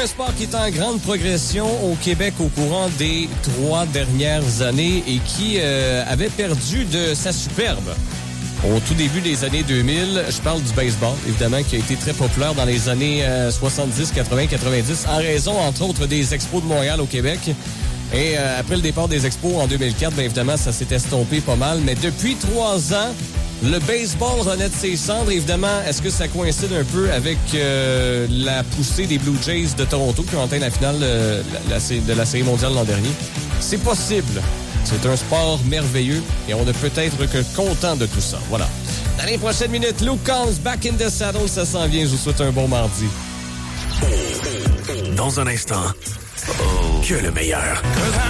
Un sport qui est en grande progression au Québec au courant des 3 dernières années et qui avait perdu de sa superbe. Au tout début des années 2000, je parle du baseball, évidemment, qui a été très populaire dans les années 70, 80, 90, en raison, entre autres, des Expos de Montréal au Québec. Et après le départ des Expos en 2004, bien évidemment, ça s'est estompé pas mal. Mais depuis 3 ans, le baseball renaît de ses cendres. Évidemment, est-ce que ça coïncide un peu avec la poussée des Blue Jays de Toronto qui ont atteint la finale de la Série mondiale l'an dernier? C'est possible. C'est un sport merveilleux et on ne peut être que content de tout ça. Voilà. Dans les prochaines minutes, Luke Combs, Back in the Saddle, ça s'en vient. Je vous souhaite un bon mardi. Dans un instant, que le meilleur.